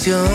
cuestión.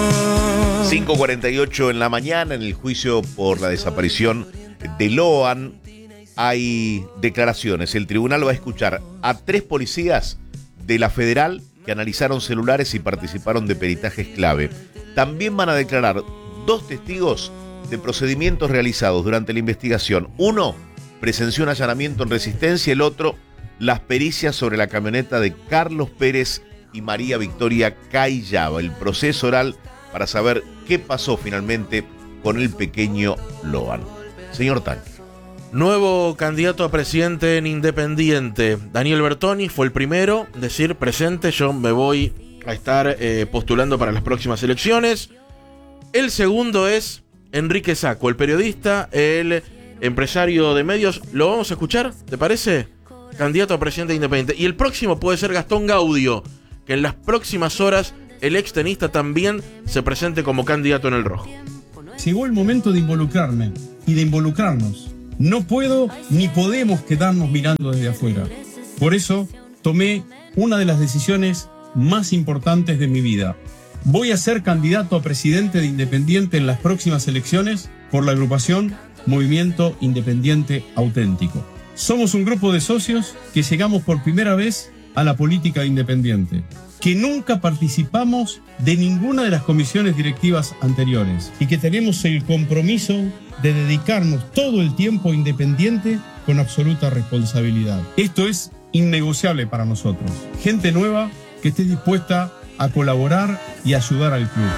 5:48 en la mañana, en el juicio por la desaparición de Loan, hay declaraciones. El tribunal va a escuchar a 3 policías de la Federal que analizaron celulares y participaron de peritajes clave. También van a declarar 2 testigos de procedimientos realizados durante la investigación. Uno presenció un allanamiento en Resistencia, el otro las pericias sobre la camioneta de Carlos Pérez y María Victoria Cayaba. El proceso oral para saber qué pasó finalmente con el pequeño Loan. Señor Tanque. Nuevo candidato a presidente en Independiente. Daniel Bertoni fue el primero en decir presente, yo me voy a estar postulando para las próximas elecciones. El segundo es Enrique Sacco, el periodista, el empresario de medios. ¿Lo vamos a escuchar? ¿Te parece? Candidato a presidente Independiente. Y el próximo puede ser Gastón Gaudio, que en las próximas horas el extenista también se presente como candidato en el rojo. Llegó el momento de involucrarme y de involucrarnos. No puedo ni podemos quedarnos mirando desde afuera. Por eso tomé una de las decisiones más importantes de mi vida. Voy a ser candidato a presidente de Independiente en las próximas elecciones por la agrupación Movimiento Independiente Auténtico. Somos un grupo de socios que llegamos por primera vez a la política de Independiente, que nunca participamos de ninguna de las comisiones directivas anteriores y que tenemos el compromiso de dedicarnos todo el tiempo a Independiente con absoluta responsabilidad. Esto es innegociable para nosotros. Gente nueva que esté dispuesta a colaborar y ayudar al club.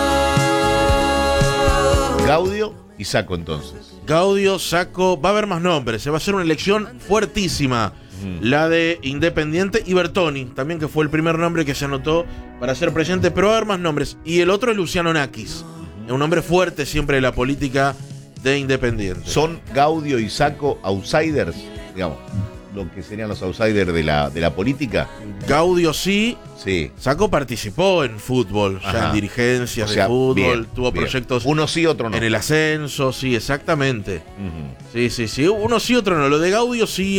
Gaudio y Sacco entonces. Gaudio, Sacco, va a haber más nombres, se va a hacer una elección fuertísima. La de Independiente y Bertoni, también, que fue el primer nombre que se anotó para ser presidente, pero va a haber más nombres. Y el otro es Luciano Nakis, un hombre fuerte siempre de la política de Independiente. ¿Son Gaudio y Sacco outsiders? Digamos, lo que serían los outsiders de la política. Gaudio sí. Sacco participó en fútbol, ya en dirigencias de fútbol, bien, tuvo proyectos. Uno sí, otro no. En el ascenso, sí, exactamente. Sí. Uno sí, otro no. Lo de Gaudio sí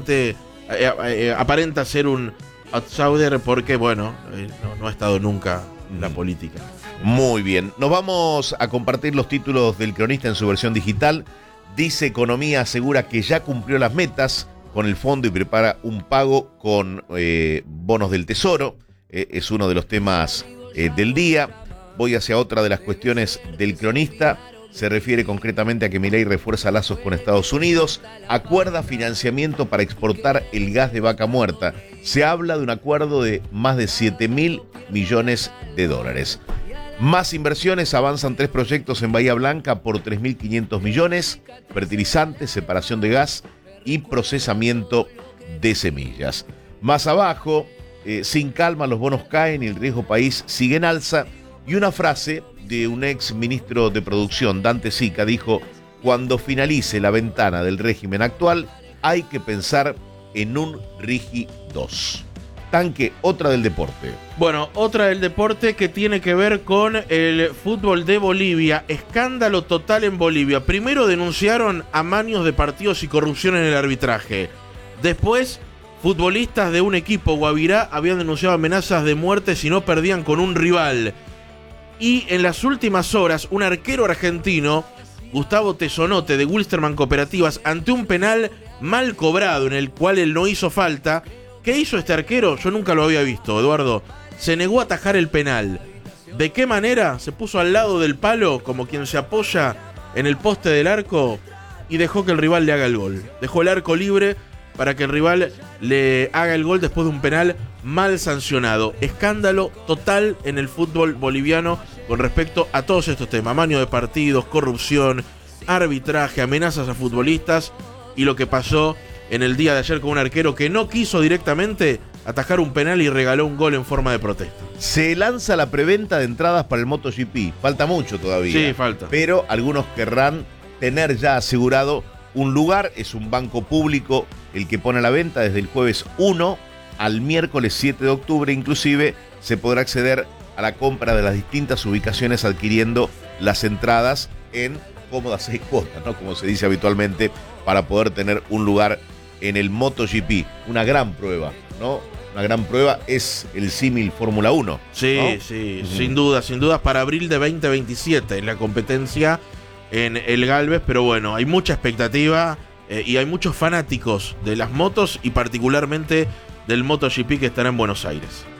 aparenta ser un outsider porque, bueno, no ha estado nunca en la política. Muy bien. Nos vamos a compartir los títulos del Cronista en su versión digital. Dice Economía asegura que ya cumplió las metas con el fondo y prepara un pago con bonos del Tesoro. Es uno de los temas del día. Voy hacia otra de las cuestiones del Cronista. Se refiere concretamente a que Milei refuerza lazos con Estados Unidos, acuerda financiamiento para exportar el gas de Vaca Muerta. Se habla de un acuerdo de más de 7.000 millones de dólares. Más inversiones, avanzan 3 proyectos en Bahía Blanca por 3.500 millones, fertilizantes, separación de gas y procesamiento de semillas. Más abajo, sin calma los bonos caen y el riesgo país sigue en alza. Y una frase de un ex ministro de producción, Dante Sica, dijo: cuando finalice la ventana del régimen actual, hay que pensar en un Rigi 2. Tanque, otra del deporte. Bueno, otra del deporte que tiene que ver con el fútbol de Bolivia. Escándalo total en Bolivia. Primero denunciaron amaños de partidos y corrupción en el arbitraje. Después, futbolistas de un equipo, Guavirá, habían denunciado amenazas de muerte si no perdían con un rival. Y en las últimas horas, un arquero argentino, Gustavo Tesonote, de Wilstermann Cooperativas, ante un penal mal cobrado en el cual él no hizo falta. ¿Qué hizo este arquero? Yo nunca lo había visto, Eduardo. Se negó a atajar el penal. ¿De qué manera? Se puso al lado del palo, como quien se apoya en el poste del arco, y dejó que el rival le haga el gol. Dejó el arco libre para que el rival le haga el gol después de un penal mal sancionado. Escándalo total en el fútbol boliviano con respecto a todos estos temas. Amaño de partidos, corrupción, arbitraje, amenazas a futbolistas y lo que pasó en el día de ayer con un arquero que no quiso directamente atajar un penal y regaló un gol en forma de protesta. Se lanza la preventa de entradas para el MotoGP. Falta mucho todavía. Sí, falta. Pero algunos querrán tener ya asegurado un lugar. Es un banco público el que pone a la venta desde el jueves 1 al miércoles 7 de octubre. Inclusive se podrá acceder a la compra de las distintas ubicaciones adquiriendo las entradas en cómodas 6 cuotas, ¿no? Como se dice habitualmente, para poder tener un lugar en el MotoGP. Una gran prueba, ¿no? una gran prueba es el símil Fórmula 1. Sí, ¿no? sí, sin duda, para abril de 2027 en la competencia en el Galvez, pero bueno, hay mucha expectativa y hay muchos fanáticos de las motos y particularmente del MotoGP que estará en Buenos Aires.